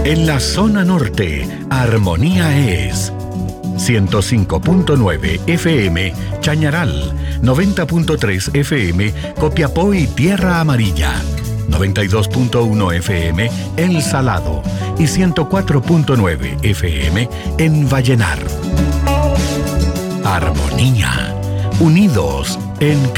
En la zona norte, Armonía es 105.9 FM Chañaral, 90.3 FM Copiapó y Tierra Amarilla, 92.1 FM El Salado y 104.9 FM en Vallenar. Armonía, unidos en